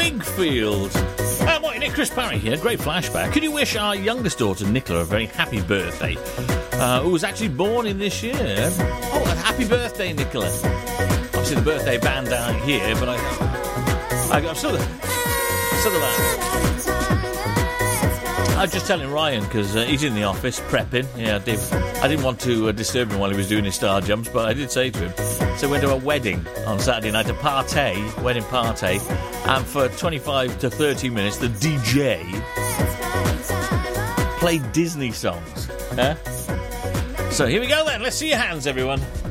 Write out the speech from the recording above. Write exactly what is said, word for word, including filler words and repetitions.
Wigfield. Uh, morning, Nick. Chris Parry here. Great flashback. Could you wish our youngest daughter, Nicola, a very happy birthday? Uh, who was actually born in this year. Oh, a happy birthday, Nicola. Obviously, the birthday band down here, but I, I, I'm still, still alive. I was just telling Ryan, because uh, he's in the office prepping. Yeah, I, did, I didn't want to uh, disturb him while he was doing his star jumps, but I did say to him, so we went to a wedding on Saturday night, a party, wedding party, and for twenty-five to thirty minutes, the D J played Disney songs. Huh? So here we go then. Let's see your hands, everyone.